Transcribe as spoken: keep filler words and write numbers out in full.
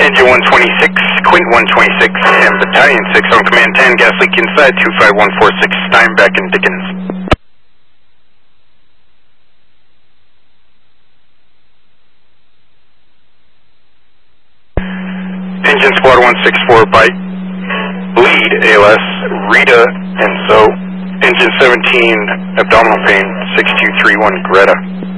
Engine one twenty-six, Quint one twenty-six, and Battalion six on command ten, gas leak inside two five one four six, Steinbeck and Dickens. Engine squad one six four, bite, lead A L S, Rita, and so, engine seventeen, abdominal pain, six two three one, Greta.